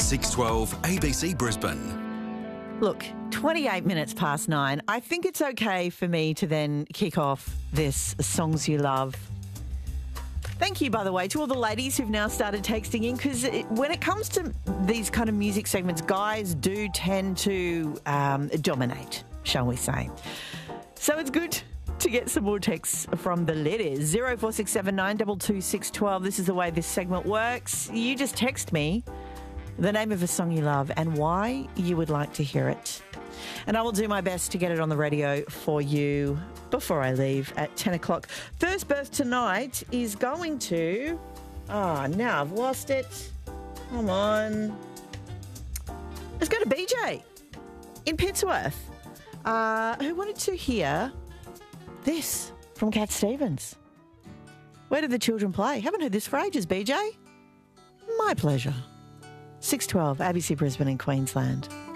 612 ABC Brisbane. Look, 28 minutes past 9. I think it's okay for me to then kick off this Songs You Love. Thank you, by the way, to all the ladies who've now started texting in, because when it comes to these kind of music segments, guys do tend to dominate, shall we say. So it's good to get some more texts from the ladies. 0467 22612. This is the way this segment works. You just text me the name of a song you love and why you would like to hear it. And I will do my best to get it on the radio for you before I leave at 10 o'clock. First birth tonight is going to... now I've lost it. Come on. Let's go to BJ in Pittsworth, who wanted to hear this from Cat Stevens. Where did the children play? Haven't heard this for ages, BJ. My pleasure. 612 ABC Brisbane in Queensland.